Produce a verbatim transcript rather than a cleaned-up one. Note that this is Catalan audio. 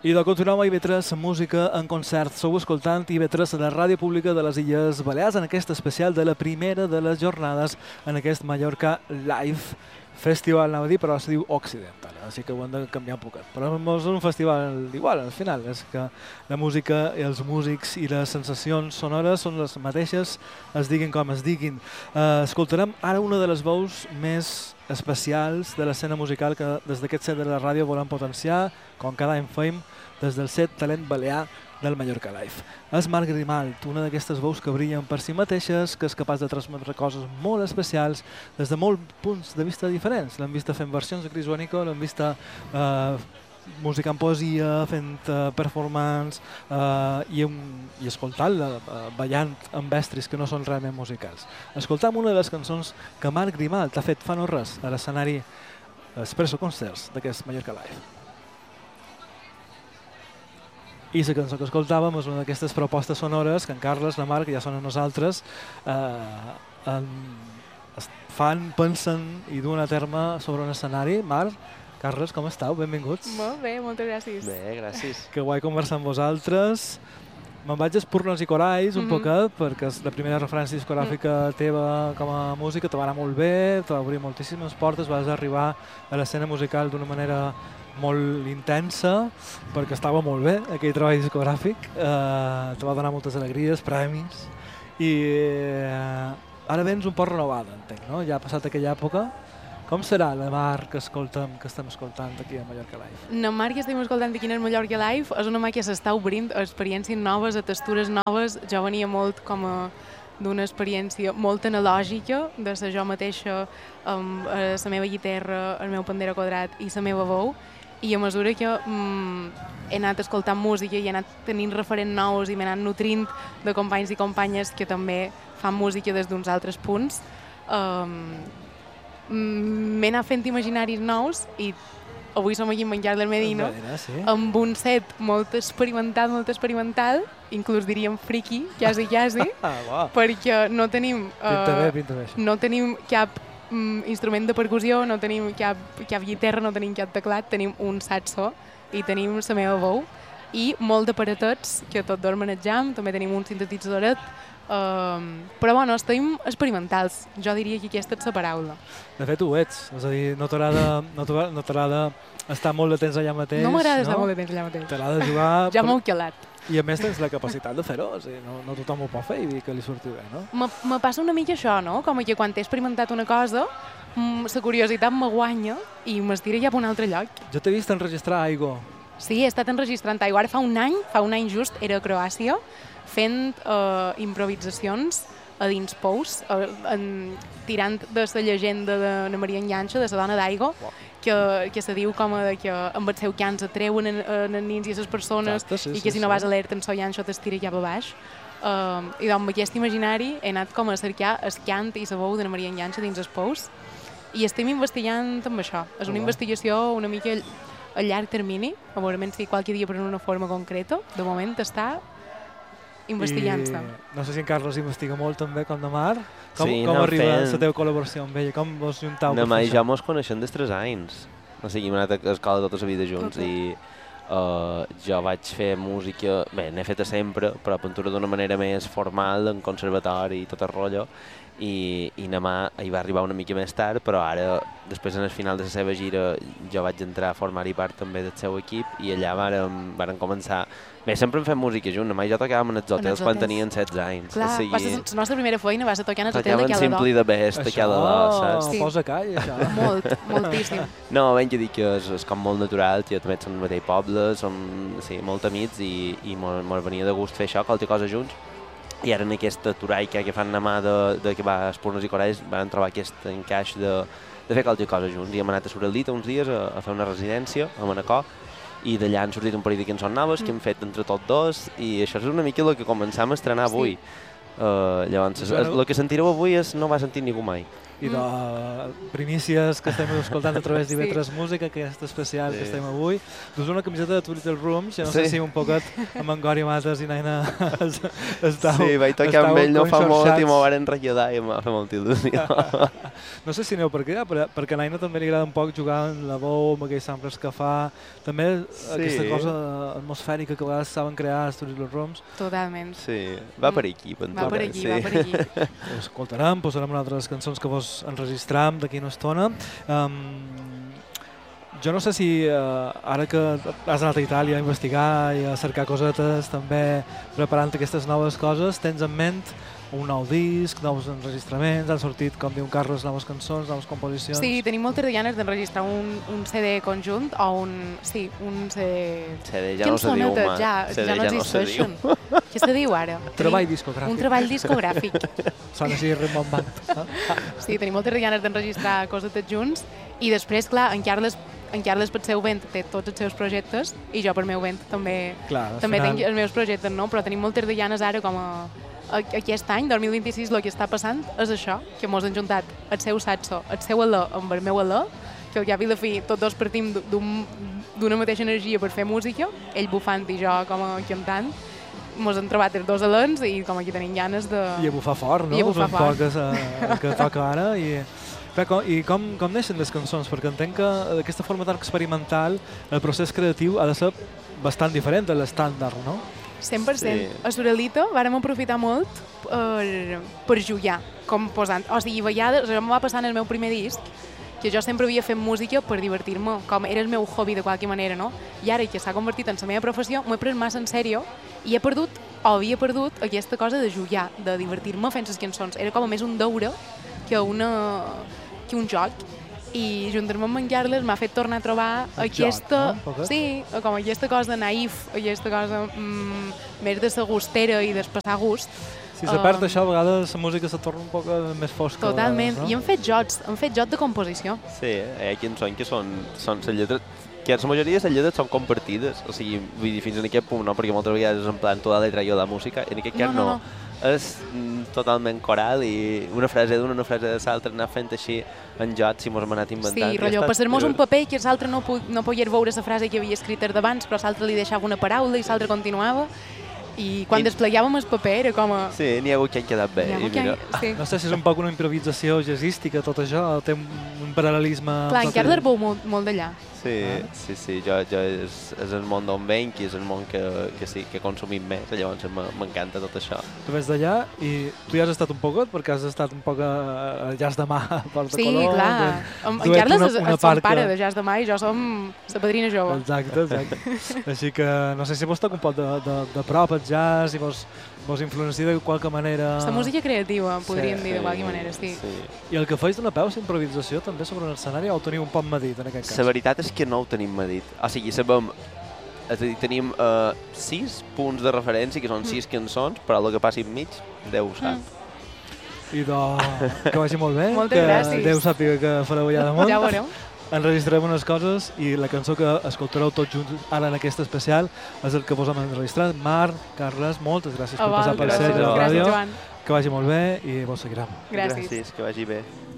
I de continuar amb I V tres Música en concert. Sou escoltant I V tres a la ràdio pública de les Illes Balears en aquest especial de la primera de les jornades en aquest Mallorca Live Festival, anava a dir, però es diu Occidental, així que ho hem de canviar un poquet. Però és un festival igual, al final, és que la música i els músics i les sensacions sonores són les mateixes, es diguin com es diguin. Uh, escoltarem ara una de les veus més especials de l'escena musical que des d'aquest set de la ràdio volem potenciar, com cada any fem, des del set Talent Balear del Mallorca Live. És Marc Grimalt, una d'aquestes veus que brillen per si mateixes, que és capaç de transmetre coses molt especials des de molts punts de vista diferents. L'hem vista fent versions de Chris Wanico, l'hem vista eh, musicant poesia, fent uh, performance uh, i, um, i escoltant-la, uh, ballant amb estris que no són realment musicals. Escoltam una de les cançons que Marc Grimalt ha fet fa no res a l'escenari Espresso Concerts d'aquest Mallorca Live. I la cançó que escoltàvem és una d'aquestes propostes sonores que en Carles, la Marc, ja són a nosaltres, eh, en, fan, pensen i duen a terme sobre un escenari. Marc, Carles, com esteu? Benvinguts. Molt bé, moltes gràcies. Bé, gràcies. Que guai conversar amb vosaltres. Me'n vaig a Espurnes i Coralls un mm -hmm. poquet, perquè és la primera referència discogràfica mm. teva com a música, te va anar molt bé, te va obrir moltíssimes portes, vas arribar a l'escena musical d'una manera molt intensa, perquè estava molt bé aquell treball discogràfic, eh, te va donar moltes alegries, premis, i eh, ara vens un poc renovada, entenc, no? Ja ha passat aquella època. Com serà la Mar que escoltem, que estem escoltant aquí a Mallorca Live? La Mar que estem escoltant aquí a Mallorca Live és una Mar que s'està obrint a experiències noves, a textures noves. Jo venia molt com a d'una experiència molt analògica, de ser jo mateixa amb la meva guitarra, el meu pandero quadrat i la meva veu, i a mesura que mm, he anat escoltant música i he anat tenint referents nous i m'he anat nutrint de companys i companyes que també fan música des d'uns altres punts, um, m'he anat fent imaginaris nous i avui som aquí en Menjar del Medina, sí. amb un set molt experimental, molt experimental, inclús diríem friki, quasi, quasi, ah, wow. perquè no tenim, uh, pinta bé, pinta bé. no tenim cap um, instrument de percussió, no tenim cap, cap guitarra, no tenim cap teclat, tenim un saxo i tenim la meva veu i molt d'aparatets que tot dormen al jam, també tenim un sintetitzadoret. Um, però bueno, estem experimentals, jo diria que aquesta és la paraula. De fet ho ets, és a dir, no t'agrada no no t'agrada estar molt de temps allà mateix. No m'agrada no? estar molt de temps allà mateix. T'agrada jugar... ja m'ho he calat. I a més tens la capacitat de fer-ho, o sigui, no, no tothom ho pot fer i dir que li surti bé, no? Me, me passa una mica això, no? Com que quan he experimentat una cosa, la curiositat me guanya i m'estira ja per un altre lloc. Jo t'he vist enregistrar aigua. Sí, he estat enregistrant aigua. Ara fa un any, fa un any just, era a Croàcia, fent uh, improvisacions a dins Pous, uh, en, tirant de la llegenda de la Maria Enganxa, de la dona d'aigua, wow. que, que se diu com a que amb el seu cant s'atreuen en, en els nins i les persones. Exacte, sí, i que sí, si no sí. vas alerta en el llanxo t'estira cap a baix. Uh, I doncs amb aquest imaginari he anat com a cercar el cant i la veu de la Maria Enganxa dins els Pous i estem investigant amb això. És una oh, investigació una mica a llarg termini, a veure si qualque dia pren una forma concreta. De moment està investigant-se. No sé si en Carles investiga molt també, com de Mar. Com, sí, com arriba fent... la teva col·laboració amb ella? Com vos juntau? No, mai ja mos coneixem des tres anys. O sigui, hem anat a escola tota la vida junts okay. i uh, jo vaig fer música, bé, n'he feta sempre, però pintura d'una manera més formal, en conservatori i tot el rotllo, i, i Namà hi va arribar una mica més tard, però ara, després en el final de la seva gira, jo vaig entrar a formar-hi part també del seu equip i allà vàrem, vàrem començar. Bé, sempre hem fet música junts, Namà i jo tocàvem en els hotels quan tenien setze anys. Clar, o sigui, va ser la nostra primera feina, va ser tocant en els hotels de Cala d'Or. Tocàvem Simply the Best, de Cala d'Or, saps? Sí. Posa call, això. Molt, moltíssim. No, ben que dic que és, és com molt natural, jo també som del mateix poble, som sí, molt amics i, i mos venia de gust fer això, qualque cosa junts. I ara en aquesta turaica que fan Namà de, de que va a Espurnes i Coralls van trobar aquest encaix de, de fer qualque cosa junts. I hem anat a Sorelita uns dies a, a fer una residència a Manacor i d'allà han sortit un parell de cançons noves mm. que hem fet entre tots dos i això és una mica el que començam a estrenar avui. Sí. Uh, llavors, el, el que sentireu avui és, no va sentir ningú mai. i de primícies que estem escoltant a través d'I V tres sí. Música, aquest especial sí. que estem avui. Dus una camiseta de Two Little Rooms, jo no sí. sé si un poquet amb en Gori Mates i Naina estàu Sí, vaig tocar amb ell no fa molt i m'ho van enratlladar i m'ha fet molta il·lusió. No sé si aneu per què, perquè a Naina també li agrada un poc jugar amb la veu, amb aquells samples que fa, també sí. aquesta cosa atmosfèrica que a vegades saben crear a Two Little Rooms. Totalment. Sí, va per aquí. Va per aquí, sí. va per aquí. Ho escoltarem, posarem una altres cançons que vos enregistram d'aquí una estona. Um, jo no sé si uh, ara que has anat a Itàlia a investigar i a cercar cosetes, també preparant aquestes noves coses, tens en ment un nou disc, nous enregistraments, han sortit, com diu Carles, noves cançons, noves composicions... Sí, tenim moltes ganes d'enregistrar un, un C D conjunt o un... Sí, un C D... C D ja no se diu, home. Ja, C D ja no existeixen. Què se diu ara? Treball discogràfic. Un treball discogràfic. Sona així Raymond Band. Sí, tenim moltes ganes d'enregistrar cosetes junts i després, clar, en Carles en Carles per seu vent té tots els seus projectes i jo per meu vent també, Clar, també final... tinc els meus projectes, no? Però tenim moltes de ganes ara com a, a, aquest any, dos mil vint-i-sis, el que està passant és això, que mos han juntat el seu saxo, el seu alè amb el meu alè, que al cap i la fi tots dos partim d'una mateixa energia per fer música, ell bufant i jo com a cantant. Mos han trobat els dos alens i com aquí tenim ganes de... I a bufar fort, no? I a bufar fort. Un poc que, que toca ara i... I com, com neixen les cançons? Perquè entenc que d'aquesta forma tan experimental el procés creatiu ha de ser bastant diferent de l'estàndard, no? cent per cent. Sí. A Suralito vàrem aprofitar molt per, per jugar, composant. O sigui, a vegades, això em va passar en el meu primer disc, que jo sempre havia fet música per divertir-me, com era el meu hobby de qualque manera, no? I ara que s'ha convertit en la meva professió, m'ho he pres massa en sèrio i he perdut, o havia perdut, aquesta cosa de jugar, de divertir-me fent les cançons. Era com a més un deure que una... que un joc, i juntar-me amb en Carles m'ha fet tornar a trobar el aquesta, joc, no? sí, com aquesta cosa naïf, aquesta cosa mm, més de sa gustera i d'espassar gust. Si se perd um, això, a vegades la música se torna un poc més fosca. Totalment, no? I hem fet jocs, hem fet joc de composició. Sí, hi ha cançons que són, són les lletres, que la majoria de les lletres són compartides, o sigui, vull dir, fins en aquest punt no, perquè moltes vegades és en plan tota la letra i la música, en aquest cas no, no, no. És mm, totalment coral i una frase d'una, una frase de l'altra, anar fent així en jocs i mos hem anat inventant. Sí, rotllo, passar-nos un paper que l'altre no, no pogués veure la frase que havia escrit d'abans, però l'altre li deixava una paraula i l'altre continuava. I quan I... desplegàvem el paper era com a... Sí, n'hi ha hagut que han quedat bé. I mira. Sí. No sé si és un poc una improvisació jazzística tot això, o té un, un paral·lelisme... Clar, en Carles veu molt, molt d'allà. Sí, ah. sí, sí, jo, jo és, és el món d'on venc i és el món que, que sí, que consumim més, llavors m'encanta tot això. Tu vens d'allà i tu ja has estat un poquet, perquè has estat un poc a, a Jazz de Mà, a Port de sí, Colom. Sí, clar. En, en Carles una, una és, és son pare que... de Jazz de Mà i jo som la padrina jove. Exacte, exacte. Així que no sé si vos toca un poc de, de, de prop el jazz i vos, vos influencia de qualque manera... La música creativa, podríem sí, dir, de qualque manera, sí. sí. I el que feis d'una peu, improvisació, també sobre un escenari, o ho teniu un poc medit, en aquest cas? La veritat és que no ho tenim medit. O sigui, sabem... És a dir, tenim uh, sis punts de referència, que són sis mm. cançons, però el que passi enmig, Déu ho sap. Mm. I doncs, que vagi molt bé. Moltes que gràcies. Déu sàpiga que fareu allà damunt. Ja ho veureu. Enregistrarem unes coses i la cançó que escoltareu tots junts ara en aquest especial és el que vos hem enregistrat. Marc, Carles, moltes gràcies per passar pel set de la ràdio. Que vagi molt bé i vos seguirem. Gràcies. Gràcies, que vagi bé.